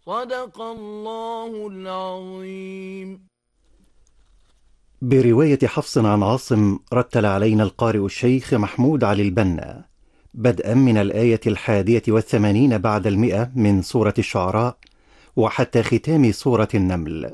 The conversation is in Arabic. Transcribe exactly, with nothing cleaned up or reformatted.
صدق الله العظيم. برواية حفص عن عاصم، رتل علينا القارئ الشيخ محمود علي البنا بدءا من الآية الحادية والثمانين بعد المئة من سورة الشعراء وحتى ختام سورة النمل.